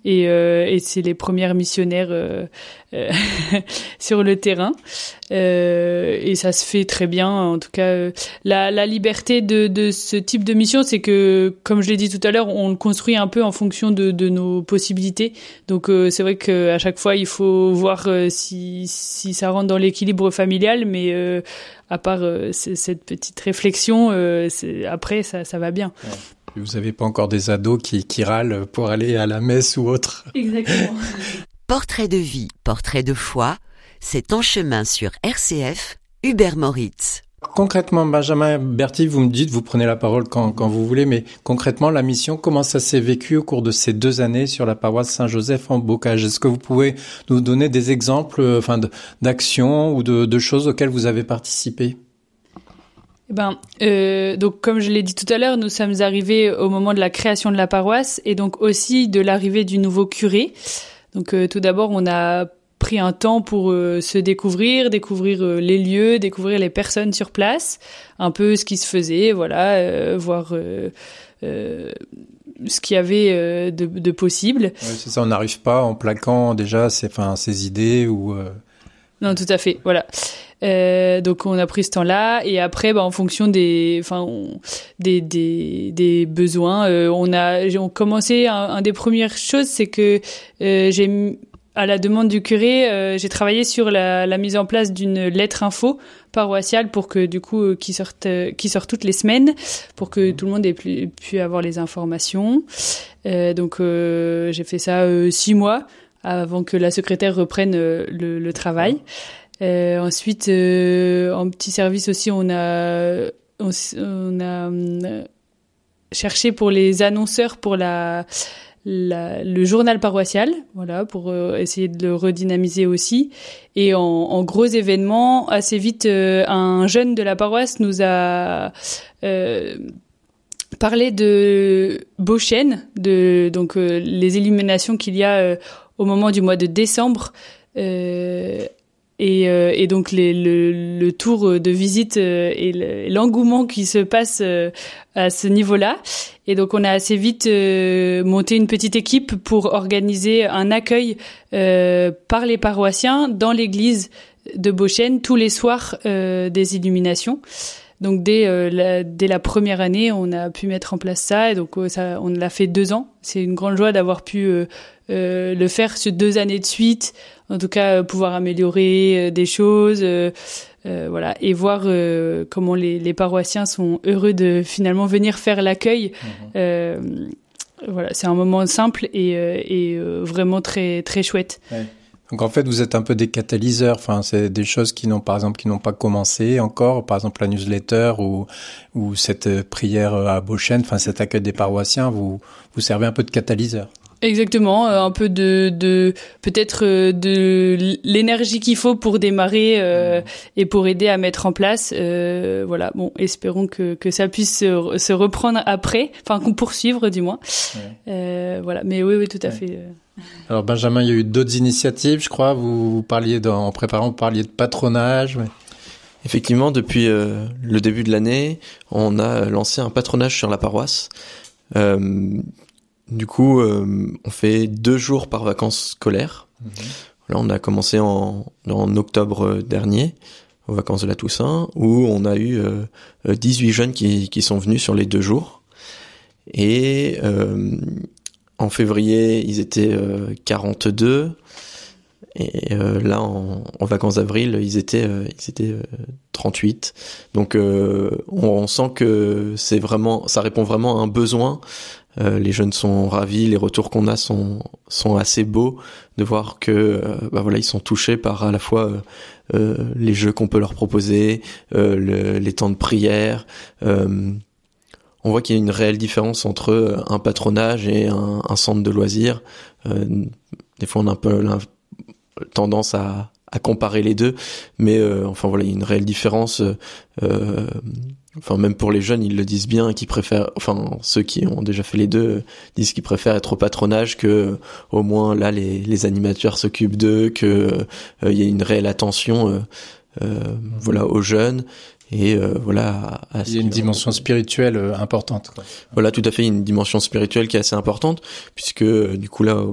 et c'est les premières missionnaires sur le terrain. Et ça se fait très bien. En tout cas, la liberté de ce type de mission, c'est que, comme je l'ai dit tout à l'heure, on le construit un peu en fonction de nos possibilités. Donc c'est vrai qu'à chaque fois, il faut voir si ça rentre dans l'équilibre familial, mais à part cette petite réflexion, après ça va bien. Ouais. Vous n'avez pas encore des ados qui râlent pour aller à la messe ou autre. Exactement. Portrait de vie, portrait de foi, c'est en chemin sur RCF, Hubert Moritz. Concrètement, Benjamin Berthy, vous me dites, vous prenez la parole quand vous voulez, mais concrètement, la mission, comment ça s'est vécu au cours de ces 2 années sur la paroisse Saint-Joseph en Bocage? Est-ce que vous pouvez nous donner des exemples, d'actions ou de choses auxquelles vous avez participé? Donc comme je l'ai dit tout à l'heure, nous sommes arrivés au moment de la création de la paroisse et donc aussi de l'arrivée du nouveau curé. Donc tout d'abord, on a pris un temps pour se découvrir les lieux, découvrir les personnes sur place, un peu ce qui se faisait, voilà, voir ce qu'il y avait de possible. Ouais, c'est ça, on n'arrive pas en plaquant déjà ses idées ou... Non, tout à fait, voilà. Donc on a pris ce temps-là et après, en fonction des besoins, on commencé. Un des premières choses, c'est que à la demande du curé, j'ai travaillé sur la mise en place d'une lettre info paroissiale pour que du coup qui sort toutes les semaines pour que tout le monde ait pu avoir les informations. Donc j'ai fait ça 6 mois avant que la secrétaire reprenne le travail. Ensuite, en petit service aussi, on a cherché pour les annonceurs pour le journal paroissial, voilà, pour essayer de le redynamiser aussi. Et en gros événements, assez vite, un jeune de la paroisse nous a parlé de Beauchêne, donc les illuminations qu'il y a au moment du mois de décembre. Et donc le tour de visite et l'engouement qui se passe à ce niveau-là. Et donc on a assez vite monté une petite équipe pour organiser un accueil par les paroissiens dans l'église de Beauchêne tous les soirs des illuminations. Donc dès la première année, on a pu mettre en place ça. Et donc on l'a fait 2 ans. C'est une grande joie d'avoir pu le faire sur 2 années de suite. En tout cas, pouvoir améliorer des choses, voilà, et voir comment les paroissiens sont heureux de finalement venir faire l'accueil. Voilà, c'est un moment simple et vraiment très très chouette. Ouais. Donc en fait, vous êtes un peu des catalyseurs. Enfin, c'est des choses qui n'ont pas commencé encore. Par exemple, la newsletter ou cette prière à Beauchêne. Enfin, cet accueil des paroissiens. Vous servez un peu de catalyseur. Exactement, un peu de peut-être de l'énergie qu'il faut pour démarrer et pour aider à mettre en place. Voilà, bon, espérons que ça puisse se reprendre après, enfin qu'on poursuivre du moins. Ouais. Voilà, mais oui, tout à fait. Alors Benjamin, il y a eu d'autres initiatives, je crois. Vous parliez en préparant, vous parliez de patronage. Ouais. Effectivement, depuis le début de l'année, on a lancé un patronage sur la paroisse. Du coup, on fait 2 jours par vacances scolaires. Là, on a commencé en octobre dernier, aux vacances de la Toussaint, où on a eu 18 jeunes qui sont venus sur les 2 jours. Et en février, ils étaient 42. Et là, en vacances d'avril, ils étaient 38. Donc, on sent que ça répond vraiment à un besoin. Les jeunes sont ravis, les retours qu'on a sont assez beaux de voir que voilà, ils sont touchés par à la fois les jeux qu'on peut leur proposer, les temps de prière. On voit qu'il y a une réelle différence entre un patronage et un centre de loisirs. Des fois, on a un peu tendance à comparer les deux, mais enfin voilà, il y a une réelle différence. Enfin, même pour les jeunes, ils le disent bien, qu'ils préfèrent, enfin, ceux qui ont déjà fait les deux, disent qu'ils préfèrent être au patronage que, au moins, là, les animateurs s'occupent d'eux, que, il y a une réelle attention, voilà, aux jeunes. Et voilà. Il y a une dimension spirituelle importante, quoi. Voilà, tout à fait, une dimension spirituelle qui est assez importante, puisque du coup là,